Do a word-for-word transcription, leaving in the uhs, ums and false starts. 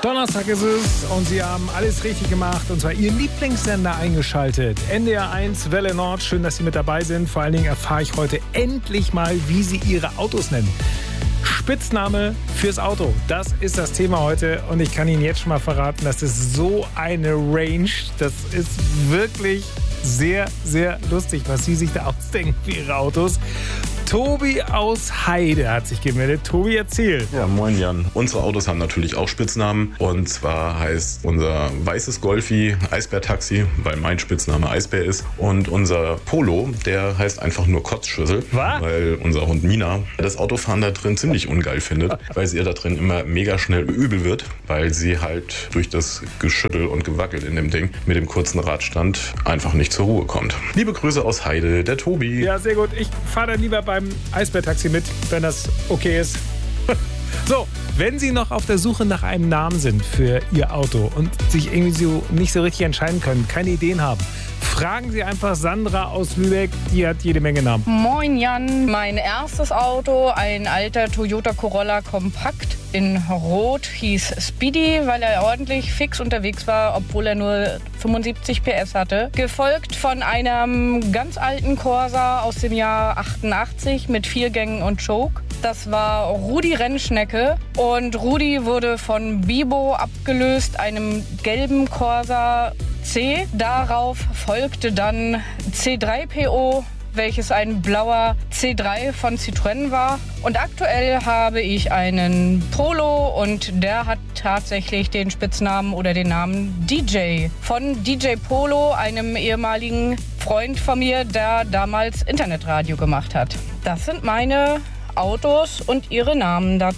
Donnerstag ist es und Sie haben alles richtig gemacht und zwar Ihren Lieblingssender eingeschaltet. N D R eins, Welle Nord, schön, dass Sie mit dabei sind. Vor allen Dingen erfahre ich heute endlich mal, wie Sie Ihre Autos nennen. Spitzname fürs Auto, das ist das Thema heute und ich kann Ihnen jetzt schon mal verraten, das ist so eine Range, das ist wirklich sehr, sehr lustig, was Sie sich da ausdenken für Ihre Autos. Tobi aus Heide hat sich gemeldet. Tobi, erzähl. Ja, moin Jan. Unsere Autos haben natürlich auch Spitznamen. Und zwar heißt unser weißes Golfi Eisbär-Taxi, weil mein Spitzname Eisbär ist. Und unser Polo, der heißt einfach nur Kotzschüssel. Was? Weil unser Hund Mina das Autofahren da drin ziemlich ungeil findet. Weil sie ihr da drin immer mega schnell übel wird. Weil sie halt durch das Geschüttel und Gewackel in dem Ding mit dem kurzen Radstand einfach nicht zur Ruhe kommt. Liebe Grüße aus Heide, der Tobi. Ja, sehr gut. Ich fahre dann lieber beim Eisbär-Taxi mit, wenn das okay ist. So, wenn Sie noch auf der Suche nach einem Namen sind für Ihr Auto und sich irgendwie so nicht so richtig entscheiden können, keine Ideen haben, fragen Sie einfach Sandra aus Lübeck, die hat jede Menge Namen. Moin Jan, mein erstes Auto, ein alter Toyota Corolla Kompakt in Rot, hieß Speedy, weil er ordentlich fix unterwegs war, obwohl er nur fünfundsiebzig P S hatte. Gefolgt von einem ganz alten Corsa aus dem Jahr achtundachtzig mit vier Gängen und Choke. Das war Rudi Rennschnecke und Rudi wurde von Bibo abgelöst, einem gelben Corsa C. Darauf folgte dann C drei P O, welches ein blauer C drei von Citroën war. Und aktuell habe ich einen Polo und der hat tatsächlich den Spitznamen oder den Namen D J. Von D J Polo, einem ehemaligen Freund von mir, der damals Internetradio gemacht hat. Das sind meine Autos und ihre Namen dazu.